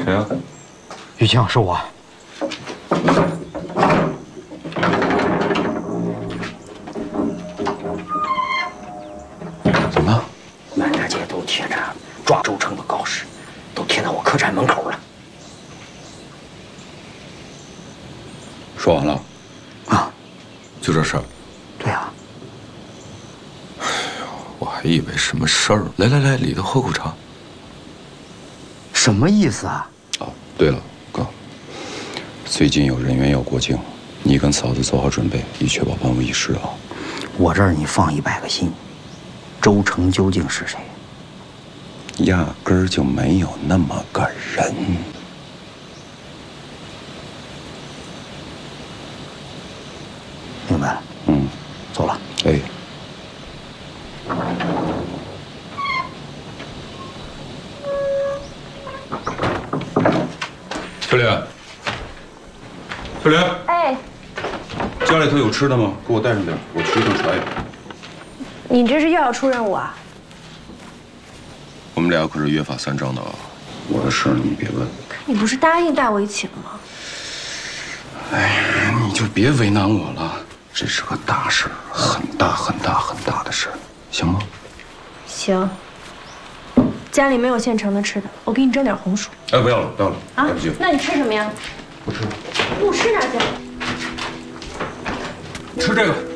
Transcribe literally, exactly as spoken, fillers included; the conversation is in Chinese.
谁啊？ 玉清，是我。 怎么了？ 满大街都贴着抓周成的告示，都贴到我客栈门口了。 说完了？ 啊， 就这事儿？ 对啊。 哎呦，我还以为什么事儿。来来来，里头喝口茶。 什么意思啊？ 哦，对了，哥，最近有人员要过境，你跟嫂子做好准备，以确保万无一失啊。 我这儿你放一百个心。周成究竟是谁？ 压根儿就没有那么个人。 明白了。 嗯， 走了。 哎。秋莲，秋莲， 哎， 家里头有吃的吗？给我带上点，我去一趟茶园。 你这是又要出任务啊？ 我们俩可是约法三章的啊，我的事儿你别问。 可你不是答应带我一起了吗？ 哎呀，你就别为难我了，这是个大事，很大很大很大的事，行吗？ 行。家里没有现成的吃的，我给你蒸点红薯。 哎，不要了，不要了， 啊来不及了。 那你吃什么呀？ 不吃了。 不吃哪去？ 吃这个。